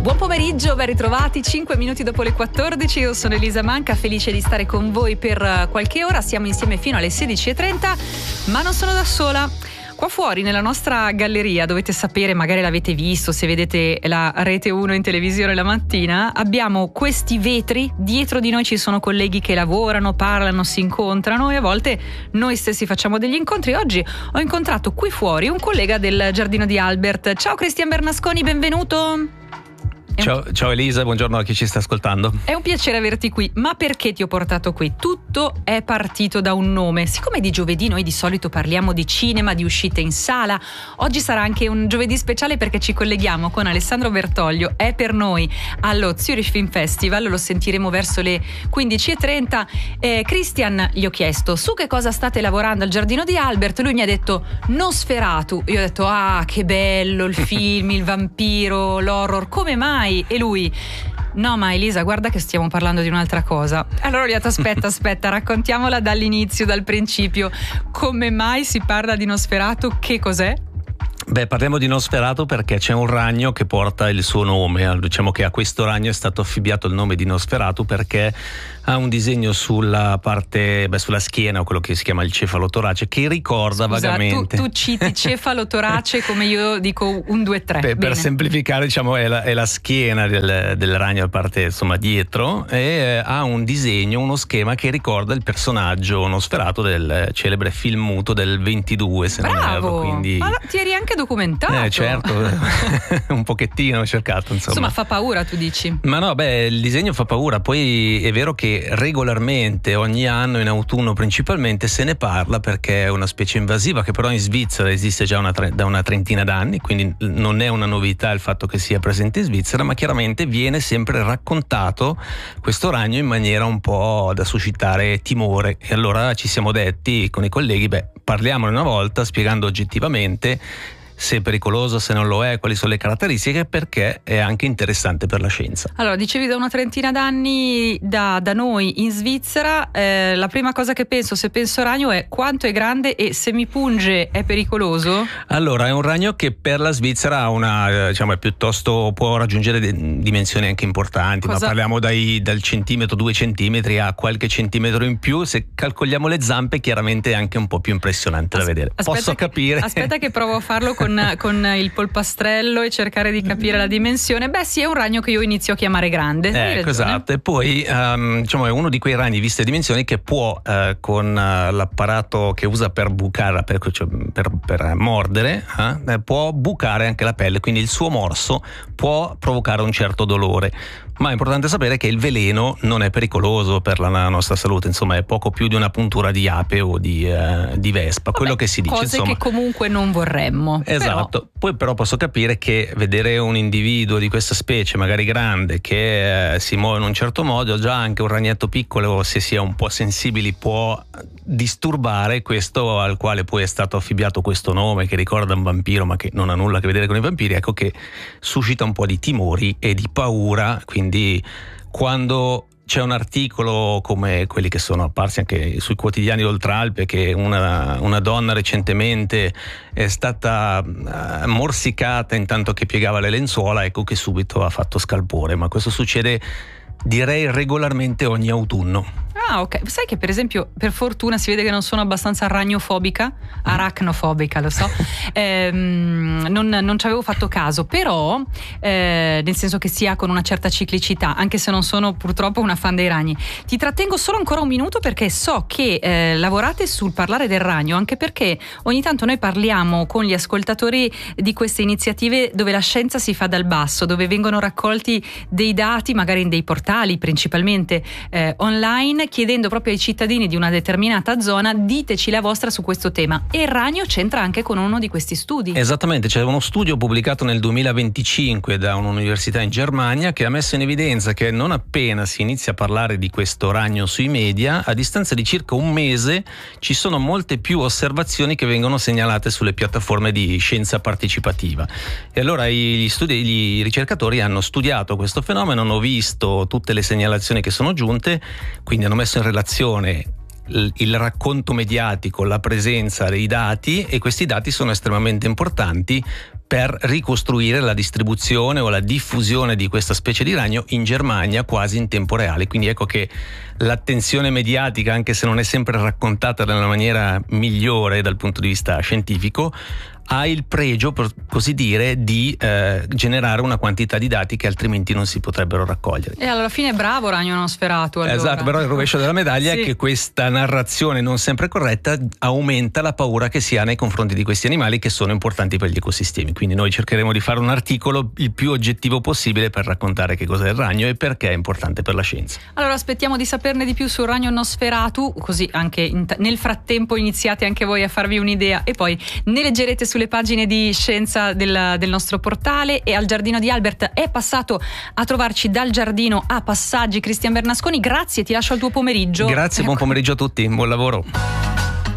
Buon pomeriggio, ben ritrovati, 5 minuti dopo le 14, io sono Elisa Manca, felice di stare con voi per qualche ora, siamo insieme fino alle 16:30, ma non sono da sola. Qua fuori nella nostra galleria, dovete sapere, magari l'avete visto se vedete la Rete 1 in televisione la mattina, abbiamo questi vetri, dietro di noi ci sono colleghi che lavorano, parlano, si incontrano e a volte noi stessi facciamo degli incontri. Oggi ho incontrato qui fuori un collega del Giardino di Albert. Ciao Cristian Bernasconi, benvenuto. Ciao Elisa, buongiorno a chi ci sta ascoltando. È un piacere averti qui, ma perché ti ho portato qui? Tutto è partito da un nome. Siccome di giovedì noi di solito parliamo di cinema, di uscite in sala, oggi sarà anche un giovedì speciale perché ci colleghiamo con Alessandro Bertoglio, è per noi allo Zurich Film Festival, lo sentiremo verso le 15:30. Christian, gli ho chiesto su che cosa state lavorando al Giardino di Albert, lui mi ha detto Nosferatu, io ho detto ah che bello il film, il vampiro, l'horror, come mai? E lui no ma Elisa guarda che stiamo parlando di un'altra cosa. Allora gli ho detto aspetta raccontiamola dall'inizio, dal principio, come mai si parla di Nosferatu, che cos'è? Beh, parliamo di Nosferatu perché c'è un ragno che porta il suo nome. Diciamo che a questo ragno è stato affibbiato il nome di Nosferatu perché ha un disegno sulla parte, sulla schiena, o quello che si chiama il cefalotorace, che ricorda vagamente. Tu citi cefalotorace come io dico 1, 2, 3. Per semplificare, diciamo, è la schiena del ragno, la parte insomma dietro, e ha un disegno, uno schema che ricorda il personaggio Nosferatu del celebre film muto del 22, se non erro. Quindi ma ti eri anche documentato. Certo, un pochettino ho cercato, insomma fa paura, tu dici? Ma no, il disegno fa paura. Poi è vero che regolarmente ogni anno in autunno principalmente se ne parla perché è una specie invasiva che però in Svizzera esiste già da una trentina d'anni, quindi non è una novità il fatto che sia presente in Svizzera, ma chiaramente viene sempre raccontato questo ragno in maniera un po' da suscitare timore. E allora ci siamo detti con i colleghi, parliamone una volta spiegando oggettivamente se è pericoloso, se non lo è, quali sono le caratteristiche, perché è anche interessante per la scienza. Allora, dicevi da una trentina d'anni da noi in Svizzera, la prima cosa che penso se penso ragno è quanto è grande e se mi punge è pericoloso? Allora, è un ragno che per la Svizzera ha una, diciamo, è piuttosto, può raggiungere dimensioni anche importanti, ma parliamo dal centimetro, 2 centimetri a qualche centimetro in più. Se calcoliamo le zampe chiaramente è anche un po' più impressionante da vedere. Posso capire. Aspetta che provo a farlo con il polpastrello e cercare di capire la dimensione. Sì, è un ragno che io inizio a chiamare grande. Esatto. E poi diciamo è uno di quei ragni viste dimensioni che può con l'apparato che usa per bucare, per mordere, può bucare anche la pelle, quindi il suo morso può provocare un certo dolore. Ma è importante sapere che il veleno non è pericoloso per la nostra salute, insomma è poco più di una puntura di ape o di vespa, quello che si dice. Cose che comunque non vorremmo. Esatto. Poi però posso capire che vedere un individuo di questa specie, magari grande, che si muove in un certo modo, già anche un ragnetto piccolo, se si è un po' sensibili, può disturbare. Questo al quale poi è stato affibbiato questo nome che ricorda un vampiro ma che non ha nulla a che vedere con i vampiri, ecco che suscita un po' di timori e di paura. Quindi quando c'è un articolo come quelli che sono apparsi anche sui quotidiani d'Oltralpe, che una donna recentemente è stata morsicata intanto che piegava le lenzuola, ecco che subito ha fatto scalpore. Ma questo succede, direi, regolarmente ogni autunno. Ah, ok. Sai che per esempio, per fortuna si vede che non sono abbastanza arachnofobica, lo so. Non ci avevo fatto caso, però nel senso che sia con una certa ciclicità, anche se non sono purtroppo una fan dei ragni. Ti trattengo solo ancora un minuto perché so che lavorate sul parlare del ragno, anche perché ogni tanto noi parliamo con gli ascoltatori di queste iniziative dove la scienza si fa dal basso, dove vengono raccolti dei dati magari in dei portali principalmente online, chiedendo proprio ai cittadini di una determinata zona diteci la vostra su questo tema, e il ragno c'entra anche con uno di questi studi. Esattamente, c'è uno studio pubblicato nel 2025 da un'università in Germania che ha messo in evidenza che non appena si inizia a parlare di questo ragno sui media, a distanza di circa un mese ci sono molte più osservazioni che vengono segnalate sulle piattaforme di scienza partecipativa. E allora i ricercatori hanno studiato questo fenomeno, hanno visto tutte le segnalazioni che sono giunte, quindi hanno messo in relazione il racconto mediatico, la presenza dei dati, e questi dati sono estremamente importanti per ricostruire la distribuzione o la diffusione di questa specie di ragno in Germania quasi in tempo reale. Quindi ecco che l'attenzione mediatica, anche se non è sempre raccontata nella maniera migliore dal punto di vista scientifico, ha il pregio, per così dire, di generare una quantità di dati che altrimenti non si potrebbero raccogliere. E alla fine bravo Ragno Nosferatu, allora. Esatto, però il rovescio della medaglia sì. è che questa narrazione non sempre corretta aumenta la paura che si ha nei confronti di questi animali che sono importanti per gli ecosistemi. Quindi noi cercheremo di fare un articolo il più oggettivo possibile per raccontare che cos'è il ragno e perché è importante per la scienza. Allora aspettiamo di saperne di più sul Ragno Nosferatu, così anche nel frattempo iniziate anche voi a farvi un'idea e poi ne leggerete sulle pagine di scienza del nostro portale. E al giardino di Albert è passato a trovarci dal giardino a Passaggi Cristian Bernasconi. Grazie, ti lascio al tuo pomeriggio. Grazie, buon pomeriggio a tutti, buon lavoro.